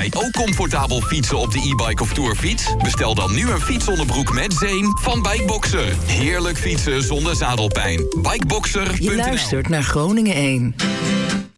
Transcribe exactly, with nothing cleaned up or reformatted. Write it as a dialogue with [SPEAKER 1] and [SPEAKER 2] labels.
[SPEAKER 1] jij ook comfortabel fietsen op de e-bike of tourfiets? Bestel dan nu een fietsonderbroek met zeem van Bikeboxer. Heerlijk fietsen zonder zadelpijn. Bikeboxer punt n l.
[SPEAKER 2] Je luistert naar Groningen één.